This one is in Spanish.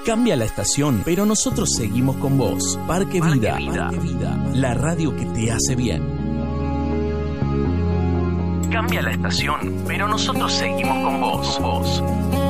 Cambia la estación, pero nosotros seguimos con vos. Parque Vida, la radio que te hace bien. Cambia la estación, pero nosotros seguimos con vos.